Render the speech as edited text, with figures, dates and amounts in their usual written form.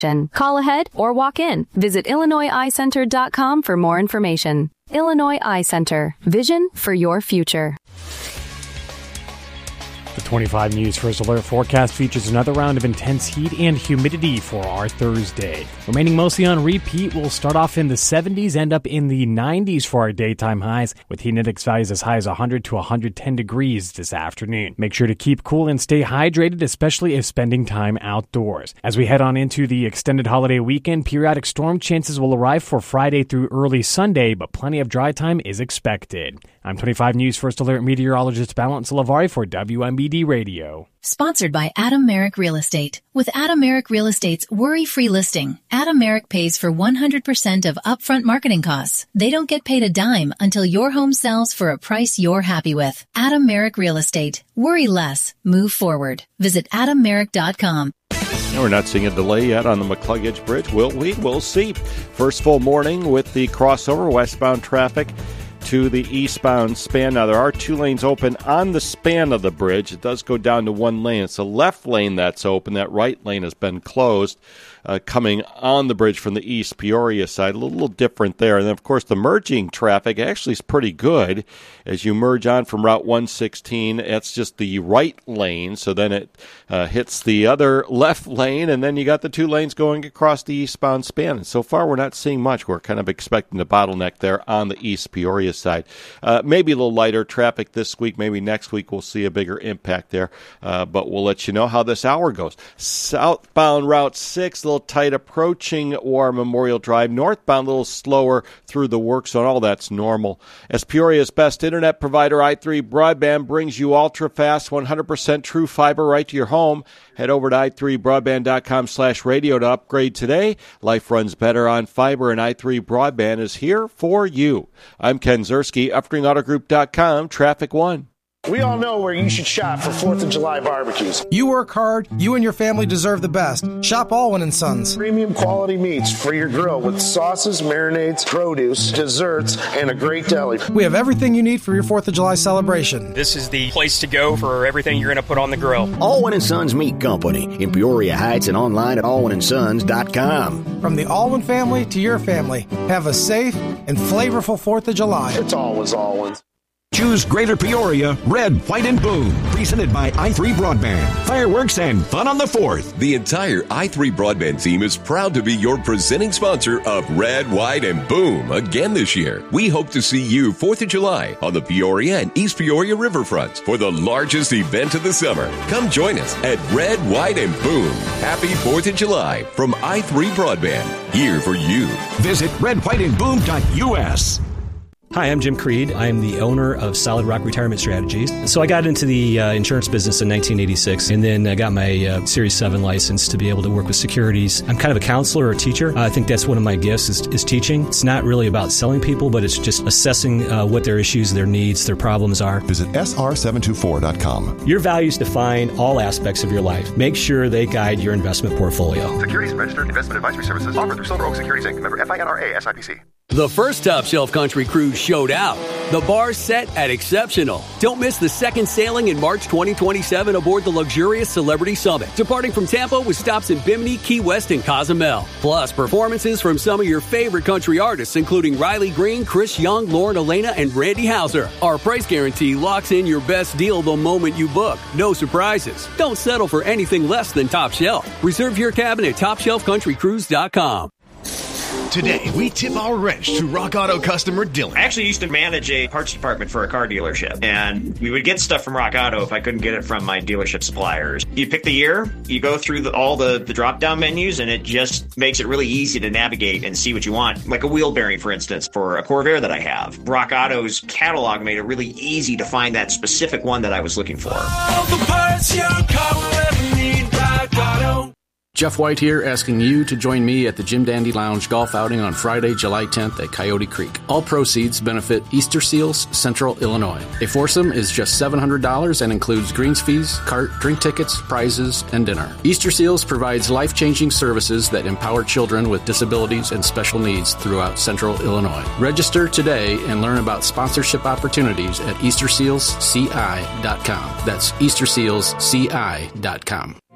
Call ahead or walk in. Visit IllinoisEyeCenter.com for more information. Illinois Eye Center. Vision for your future. The 25 News First Alert forecast features another round of intense heat and humidity for our Thursday. Remaining mostly on repeat, we'll start off in the 70s, end up in the 90s for our daytime highs, with heat index values as high as 100 to 110 degrees this afternoon. Make sure to keep cool and stay hydrated, especially if spending time outdoors. As we head on into the extended holiday weekend, periodic storm chances will arrive for Friday through early Sunday, but plenty of dry time is expected. I'm 25 News First Alert meteorologist Balance Lavari for WMBD Radio. Sponsored by Adam Merrick Real Estate. With Adam Merrick Real Estate's worry-free listing, Adam Merrick pays for 100% of upfront marketing costs. They don't get paid a dime until your home sells for a price you're happy with. Adam Merrick Real Estate. Worry less. Move forward. Visit AdamMerrick.com. We're not seeing a delay yet on the McCluggage Bridge. Will we? We'll see. First full morning with the crossover westbound traffic to the eastbound span. Now, there are 2 lanes open on the span of the bridge. It does go down to 1 lane. It's the left lane that's open. That right lane has been closed. Coming on the bridge from the East Peoria side, a little different there. And then, of course, the merging traffic actually is pretty good. As you merge on from Route 116, it's just the right lane, so then it hits the other left lane, and then you got the 2 lanes going across the eastbound span. And so far, we're not seeing much. We're kind of expecting a bottleneck there on the East Peoria side. Maybe a little lighter traffic this week. Maybe next week we'll see a bigger impact there, but we'll let you know how this hour goes. Southbound Route 6, little tight approaching War Memorial Drive. Northbound, a little slower through the work zone. All that's normal. As Peoria's best internet provider, i3 Broadband brings you ultra-fast, 100% true fiber right to your home. Head over to i3broadband.com/radio to upgrade today. Life runs better on fiber, and i3 Broadband is here for you. I'm Ken Zerski, UpstreamAutoGroup.com, Traffic One. We all know where you should shop for 4th of July barbecues. You work hard. You and your family deserve the best. Shop Allwyn & Sons. Premium quality meats for your grill with sauces, marinades, produce, desserts, and a great deli. We have everything you need for your 4th of July celebration. This is the place to go for everything you're going to put on the grill. Allwyn & Sons Meat Company in Peoria Heights and online at allwynsons.com. From the Allwyn family to your family, have a safe and flavorful 4th of July. It's always Allwyn's. Choose Greater Peoria, Red, White, and Boom. Presented by i3 Broadband. Fireworks and fun on the 4th. The entire i3 Broadband team is proud to be your presenting sponsor of Red, White, and Boom again this year. We hope to see you 4th of July on the Peoria and East Peoria riverfronts for the largest event of the summer. Come join us at Red, White, and Boom. Happy 4th of July from i3 Broadband. Here for you. Visit redwhiteandboom.us. Hi, I'm Jim Creed. I'm the owner of Solid Rock Retirement Strategies. So I got into the insurance business in 1986 and then I got my Series 7 license to be able to work with securities. I'm kind of a counselor or a teacher. I think that's one of my gifts is teaching. It's not really about selling people, but it's just assessing what their issues, their needs, their problems are. Visit sr724.com. Your values define all aspects of your life. Make sure they guide your investment portfolio. Securities and registered investment advisory services offered through Silver Oak Securities Inc. Member FINRA SIPC. The first Top Shelf Country Cruise showed out. The bar's set at Exceptional. Don't miss the second sailing in March 2027 aboard the luxurious Celebrity Summit, departing from Tampa with stops in Bimini, Key West, and Cozumel. Plus, performances from some of your favorite country artists, including Riley Green, Chris Young, Lauren Elena, and Randy Houser. Our price guarantee locks in your best deal the moment you book. No surprises. Don't settle for anything less than Top Shelf. Reserve your cabin at TopShelfCountryCruise.com. Today, we tip our wrench to Rock Auto customer Dylan. I actually used to manage a parts department for a car dealership, and we would get stuff from Rock Auto if I couldn't get it from my dealership suppliers. You pick the year, you go through all the drop-down menus, and it just makes it really easy to navigate and see what you want. Like a wheel bearing, for instance, for a Corvair that I have. Rock Auto's catalog made it really easy to find that specific one that I was looking for. All the parts your car will ever need, Rock Auto. Jeff White here, asking you to join me at the Jim Dandy Lounge golf outing on Friday, July 10th at Coyote Creek. All proceeds benefit Easter Seals, Central Illinois. A foursome is just $700 and includes greens fees, cart, drink tickets, prizes, and dinner. Easter Seals provides life-changing services that empower children with disabilities and special needs throughout Central Illinois. Register today and learn about sponsorship opportunities at EasterSealsCI.com. That's EasterSealsCI.com.